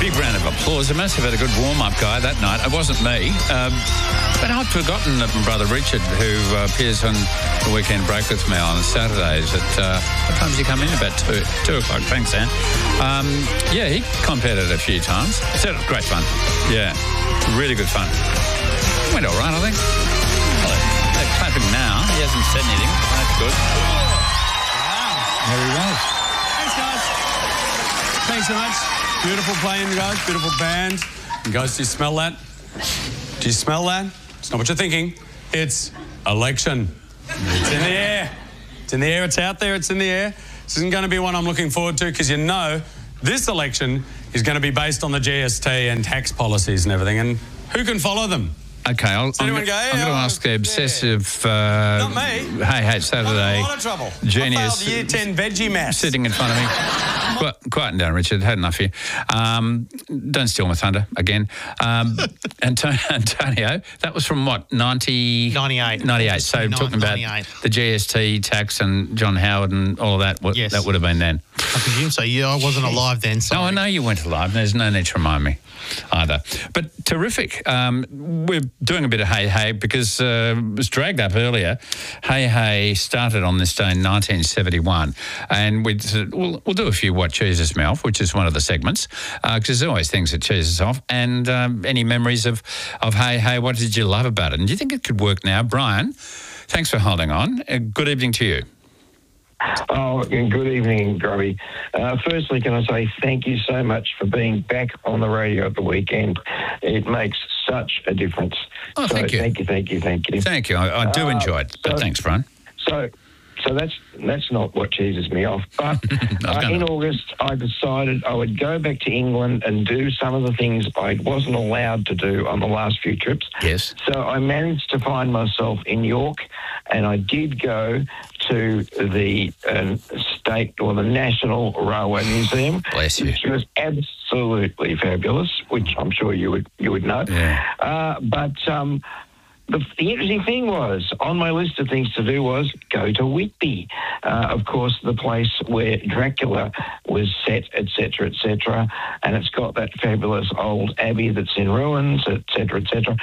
big round of applause. I must have had a good warm-up guy that night. It wasn't me. But I'd forgotten that my brother Richard, who appears on the Weekend Break with me on Saturdays at, what time does he come in? About 2 o'clock. Thanks, Anne. Yeah, he competed a few times. It's great fun. Yeah, really good fun. Went all right, I think. Well, they're clapping now. He hasn't said anything. That's good. Wow. There he was. Thanks, guys. Thanks so much. Beautiful playing, guys. Beautiful band. And guys, do you smell that? Do you smell that? It's not what you're thinking. It's election. It's in the air. It's in the air. It's out there. It's in the air. This isn't going to be one I'm looking forward to because you know this election is going to be based on the GST and tax policies and everything. And who can follow them? Okay, I'm going to ask the obsessive... Not me. Hey, Saturday. I'm in a lot of trouble. Genius. I failed Year 10 veggie maths. Sitting in front of me. Quieten down, Richard. Had enough here. Don't steal my thunder again. Antonio, that was from what, 98. 98. So talking about the GST tax and John Howard and all of that, yes. That would have been then. I presume so. Yeah, I wasn't alive then. Sorry. No, I know you weren't alive. There's no need to remind me either. But terrific. We're doing a bit of Hey Hey because it was dragged up earlier. Hey Hey started on this day in 1971, and we'll do a few What Cheeses Me Off, which is one of the segments, because there's always things that cheese us off. And any memories of Hey Hey, what did you love about it? And do you think it could work now? Brian, thanks for holding on. Good evening to you. Oh, and good evening, Grubby. Firstly, can I say thank you so much for being back on the radio at the weekend. It makes such a difference. Oh, thank you. Thank you. Thank you. I do enjoy it, but thanks, Brian. So that's not what cheeses me off. But in August, I decided I would go back to England and do some of the things I wasn't allowed to do on the last few trips. Yes. So I managed to find myself in York, and I did go to the state or the National Railway Museum. Bless you. Which was absolutely fabulous, which I'm sure you would know. Yeah. The interesting thing was, on my list of things to do was go to Whitby, of course, the place where Dracula was set, etc., and it's got that fabulous old abbey that's in ruins, etc.,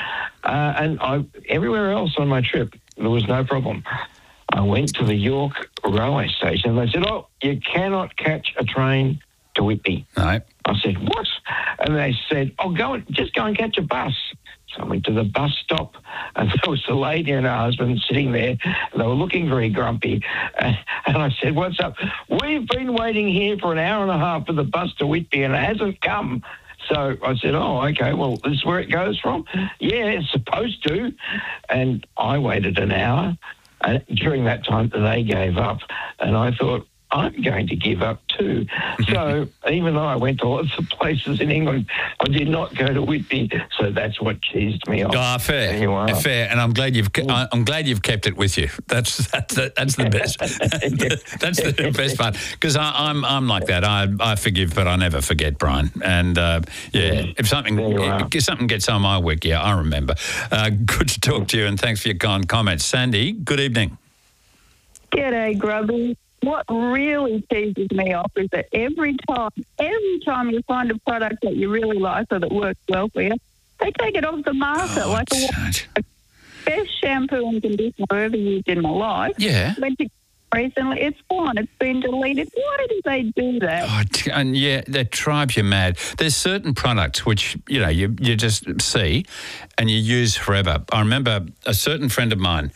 and everywhere else on my trip, there was no problem. I went to the York railway station, and they said, oh, you cannot catch a train to Whitby. No. I said, what? And they said, just go and catch a bus. So I went to the bus stop, and there was a lady and her husband sitting there, and they were looking very grumpy. And I said, what's up? We've been waiting here for an hour and a half for the bus to Whitby, and it hasn't come. So I said, oh, okay, well, this is where it goes from? Yeah, it's supposed to. And I waited an hour, and during that time, they gave up. And I thought, I'm going to give up too. So even though I went to lots of places in England, I did not go to Whitby. So that's what cheesed me off. Oh, fair. And I'm glad you've kept it with you. That's the best. That's the best part. Because I'm like that. I forgive, but I never forget, Brian. And if something gets on my week, I remember. Good to talk to you, and thanks for your kind comments, Sandy. Good evening. G'day, Grubby. What really teases me off is that every time you find a product that you really like or that works well for you, they take it off the market. The best shampoo and conditioner I've ever used in my life. Yeah. Went to recently, it's gone. It's been deleted. Why did they do that? Oh, and that drives you mad. There's certain products which, you just see and you use forever. I remember a certain friend of mine,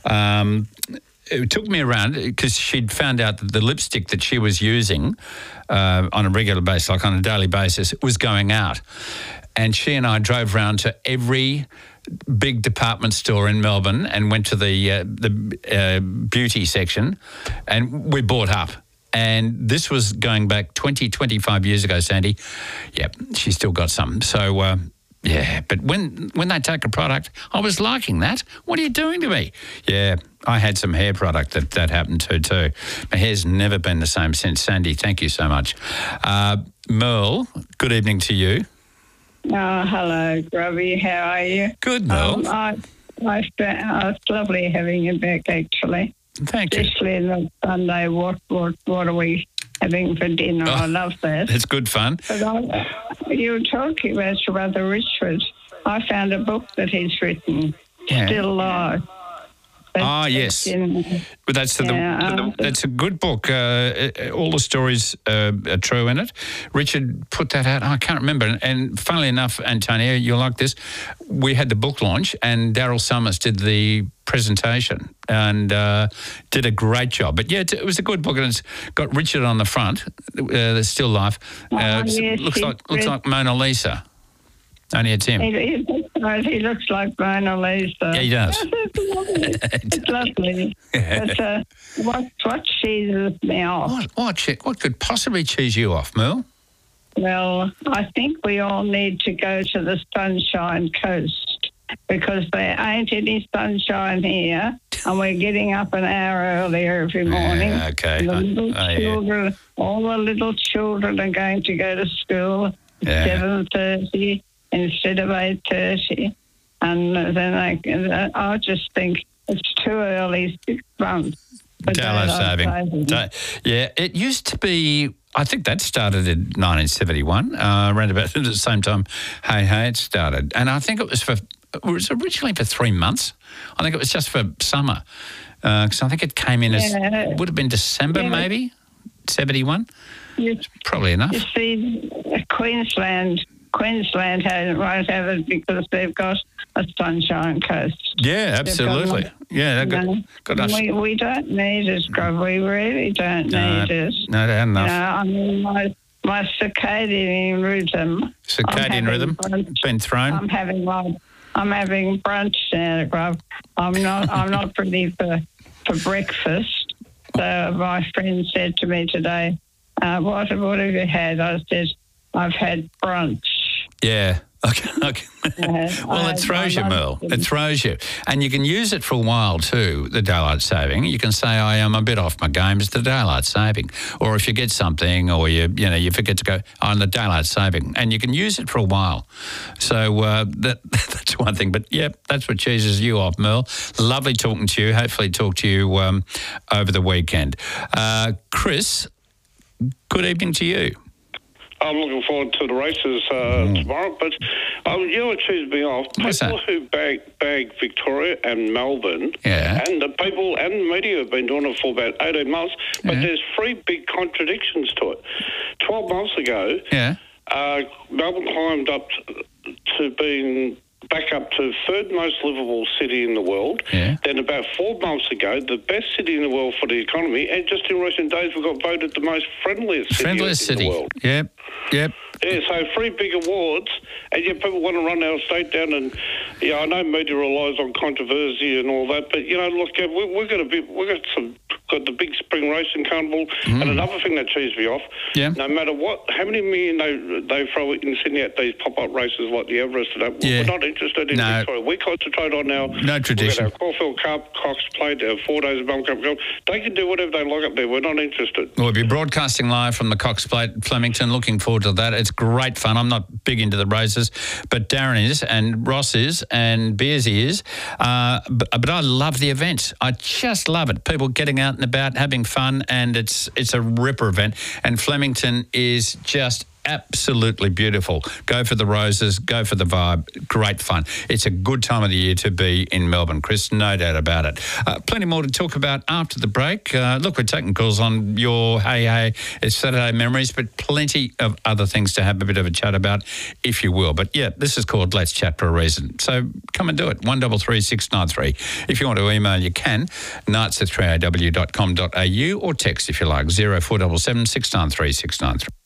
it took me around because she'd found out that the lipstick that she was using on a regular basis, like on a daily basis, was going out. And she and I drove around to every big department store in Melbourne and went to the beauty section, and we bought up. And this was going back 20, 25 years ago, Sandy. Yep, she's still got some. So, but when they take a product, I was liking that. What are you doing to me? Yeah, I had some hair product that happened to too. My hair's never been the same since. Sandy, thank you so much. Merle, good evening to you. Hello, Grubby. How are you? Good, Merle. It's lovely having you back, actually. Thank you. Especially on Sunday. What are we having for dinner. I love that. It's good fun. But you were talking about your brother Richard. I found a book that he's written, Yeah. Still Alive. Yes. But that's that's a good book. All the stories are true in it. Richard put that out. I can't remember. And funnily enough, Antonio, you'll like this. We had the book launch, and Daryl Summers did the presentation and did a great job. But yeah, it was a good book, and it's got Richard on the front. There's Still Life. Yes, looks like Mona Lisa. Only it's him. He looks like Mona Lisa. Yeah, he does. It's lovely. But what cheeses me off? What could possibly cheese you off, Merle? Well, I think we all need to go to the Sunshine Coast because there ain't any sunshine here, and we're getting up an hour earlier every morning. Okay. The little children, all the little children are going to go to school at 7:30 instead of 8:30, and then I just think it's too early. 6 months. Daylight saving. Yeah, it used to be. I think that started in 1971, around about at the same time. Hey, it started, and I think it was originally for 3 months. I think it was just for summer, because I think it came in as would have been December maybe, 71. Probably enough. You see, Queensland won't have it because they've got a Sunshine Coast. Yeah, absolutely. They've got us. We don't need it, Grub. We really don't need it. No, enough. I mean, my circadian rhythm. Circadian rhythm been thrown. I'm having brunch now, Grub. I'm not ready for breakfast. So my friend said to me today, "What have you had?" I said, "I've had brunch." Yeah. Okay. Well, it throws you, Merle. It throws you. And you can use it for a while too, the daylight saving. You can say, I am a bit off my game, it's the daylight saving. Or if you get something or you forget to go on the daylight saving. And you can use it for a while. So that's one thing. But, yeah, that's what cheeses you off, Merle. Lovely talking to you. Hopefully talk to you over the weekend. Chris, good evening to you. I'm looking forward to the races tomorrow, but what cheeses me off, people who bag Victoria and Melbourne, and the people and the media have been doing it for about 18 months, but there's 3 big contradictions to it. 12 months ago, Melbourne climbed up to being back up to 3rd most livable city in the world. Then about 4 months ago, the best city in the world for the economy, and just in recent days we got voted the most friendliest city in the world. Yep. Yeah, so 3 big awards, and yet people want to run our state down. And I know media relies on controversy and all that, but look, we've got the big spring racing carnival, and another thing that cheeses me off. No matter how many million they throw in Sydney at these pop-up races like the Everest, we're not interested in Victoria. We concentrate on our tradition. Our Caulfield Cup, Cox Plate, our 4 days of Melbourne Cup. They can do whatever they like up there. We're not interested. We'll be broadcasting live from the Cox Plate, Flemington. Looking forward to that. It's great fun. I'm not big into the races, but Darren is, and Ross is, and Bearsy is. But I love the event. I just love it. People getting out and about, having fun, and it's a ripper event. And Flemington is just absolutely beautiful. Go for the roses, go for the vibe. Great fun. It's a good time of the year to be in Melbourne, Chris, no doubt about it. Plenty more to talk about after the break. Look, we're taking calls on your it's Saturday memories, but plenty of other things to have a bit of a chat about, if you will. But yeah, this is called Let's Chat for a reason. So come and do it. 133 693. If you want to email, you can. nights@3aw.com.au or text if you like 0477 693 693.